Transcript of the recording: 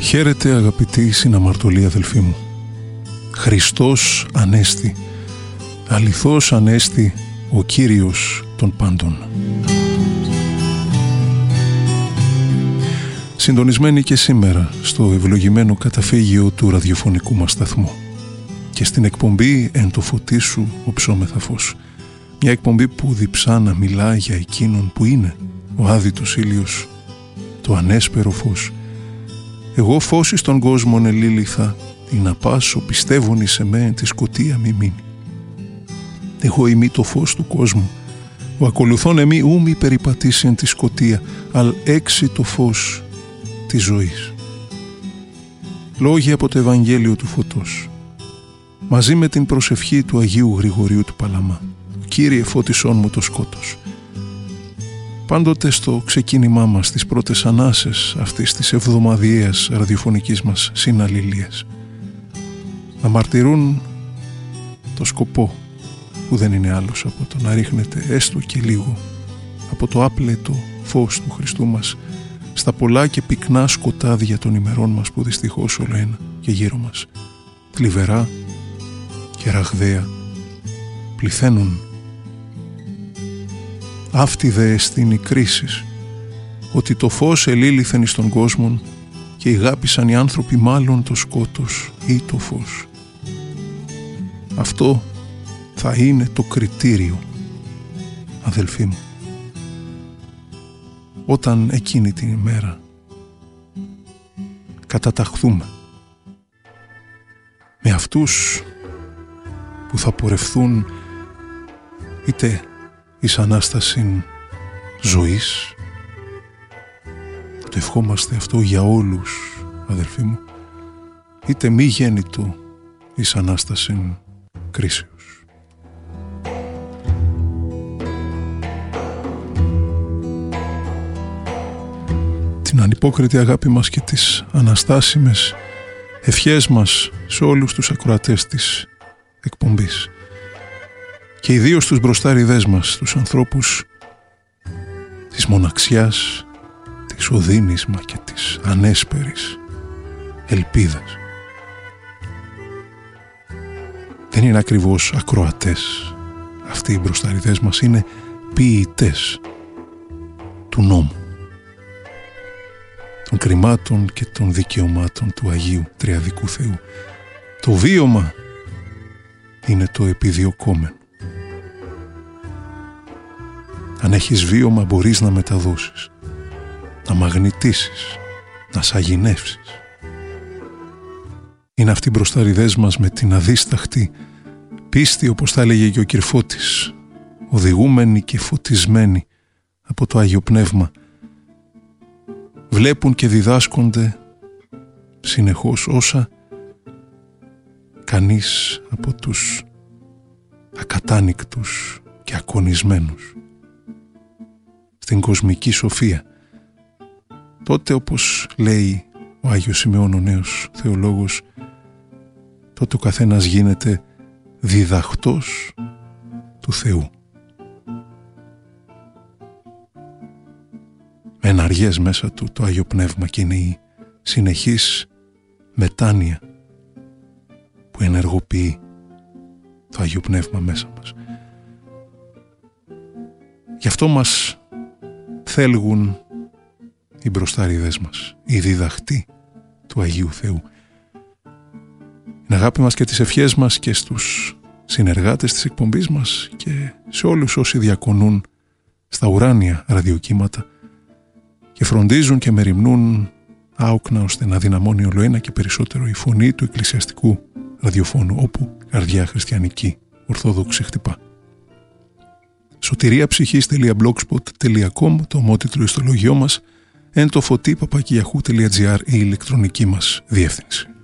Χαίρετε αγαπητοί συναμαρτωλοί αδελφοί μου. Χριστός Ανέστη, αληθώς Ανέστη, ο Κύριος των πάντων. Συντονισμένοι και σήμερα στο ευλογημένο καταφύγιο του ραδιοφωνικού μας σταθμού και στην εκπομπή «Εν το φωτί σου οψόμεθα φως», μια εκπομπή που διψά να μιλά για εκείνον που είναι ο άδειτος ήλιος, το ανέσπερο φως. Εγώ φως εις τον κόσμον ελήλυθα, ή να πάσω πιστεύων εις εμέ τη σκοτία μη μείνει. Εγώ είμαι το φως του κόσμου, ο ακολουθών εμεί ου μη περιπατήσει εν τη σκοτία, αλ έξι το φως της ζωής. Λόγια από το Ευαγγέλιο του Φωτός, μαζί με την προσευχή του Αγίου Γρηγορίου του Παλαμά. Κύριε φώτισόν μου το σκότος. Πάντοτε στο ξεκίνημά μας, στις πρώτες ανάσες αυτής της εβδομαδιαίας ραδιοφωνικής μας συναλληλίας, να μαρτυρούν το σκοπό που δεν είναι άλλος από το να ρίχνεται έστω και λίγο από το άπλετο φως του Χριστού μας στα πολλά και πυκνά σκοτάδια των ημερών μας που δυστυχώς όλο ένα και γύρω μας θλιβερά και ραγδαία πληθαίνουν. Αυτή δε εστίν η κρίσης, ότι το φως ελήλυθεν εις τον κόσμον και ηγάπησαν οι άνθρωποι μάλλον το σκότος ή το φως. Αυτό θα είναι το κριτήριο, αδελφοί μου, όταν εκείνη την ημέρα καταταχθούμε με αυτούς που θα πορευθούν είτε εις Ανάσταση ζωής. Το ευχόμαστε αυτό για όλους, αδελφοί μου, είτε μη γέννητο εις Ανάσταση κρίσεως. Την ανυπόκριτη αγάπη μας και τις αναστάσιμες ευχές μας σε όλους τους ακροατές της εκπομπής και ιδίως τους μπροστάριδές μας, τους ανθρώπους της μοναξιάς, της οδύνης μα και της ανέσπερης ελπίδας. Δεν είναι ακριβώς ακροατές αυτοί οι μπροστάριδές μας, είναι ποιητές του νόμου, των κρυμάτων και των δικαιωμάτων του Αγίου Τριαδικού Θεού. Το βίωμα είναι το επιδιωκόμενο. Αν έχεις βίωμα μπορείς να μεταδώσεις, να μαγνητήσεις, να σαγηνεύσεις. Είναι αυτοί οι μπροστάριδές μας με την αδίσταχτη πίστη, όπως τα έλεγε και ο Κυρφώτης, οδηγούμενοι και φωτισμένοι από το Άγιο Πνεύμα, βλέπουν και διδάσκονται συνεχώς όσα κανείς από τους ακατάνικτους και ακονισμένους στην κοσμική σοφία. Τότε, όπως λέει ο Άγιος Σημεών ο νέος θεολόγος, τότε ο καθένας γίνεται διδαχτός του Θεού. Με εναργίες μέσα του το Άγιο Πνεύμα, και είναι η συνεχής μετάνοια που ενεργοποιεί το Άγιο Πνεύμα μέσα μας. Γι' αυτό μας θέλγουν οι μπροστάριδες μας, οι διδαχτοί του Αγίου Θεού. Την αγάπη μας και τις ευχές μας και στους συνεργάτες της εκπομπής μας και σε όλους όσοι διακονούν στα ουράνια ραδιοκύματα και φροντίζουν και μεριμνούν άοκνα ώστε να δυναμώνει όλο ένα και περισσότερο η φωνή του εκκλησιαστικού ραδιοφώνου, όπου καρδιά χριστιανική ορθόδοξη χτυπά. sotiriaψυχής.blogspot.com, το ομότιτλο ιστολογιό μας, εν το φωτί @yahoo.gr η ηλεκτρονική μας διεύθυνση.